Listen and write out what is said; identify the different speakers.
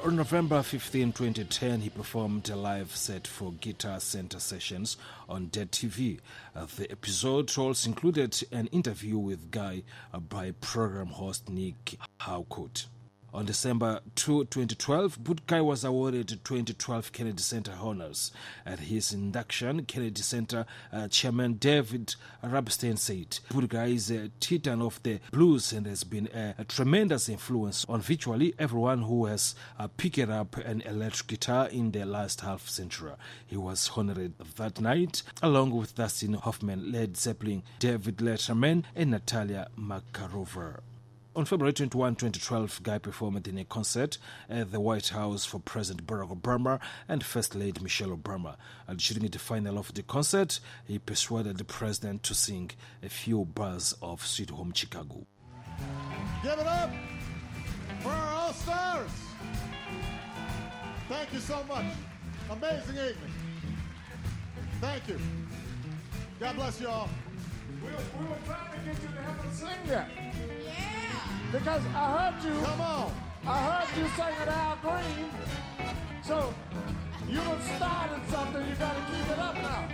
Speaker 1: On November 15, 2010, he performed a live set for Guitar Center Sessions on Dead TV. The episode also included an interview with Guy by program host Nick Howcourt. On December 2, 2012, Budgai was awarded 2012 Kennedy Center honors. At his induction, Kennedy Center chairman David Rabstein said, Budgai is a titan of the blues and has been a tremendous influence on virtually everyone who has picked up an electric guitar in the last half century. He was honored that night, along with Dustin Hoffman, Led Zeppelin, David Letterman, and Natalia Makarova. On February 21, 2012, Guy performed in a concert at the White House for President Barack Obama and First Lady Michelle Obama. During the final of the concert, he persuaded the president to sing a few bars of Sweet Home Chicago.
Speaker 2: Give it up for our All-Stars. Thank you so much. Amazing evening. Thank you. God bless you all.
Speaker 3: We were trying to get you to have a sing that. Because I heard you.
Speaker 2: Come on.
Speaker 3: I heard you singing Al Green. So you done started something. You got to keep it up now.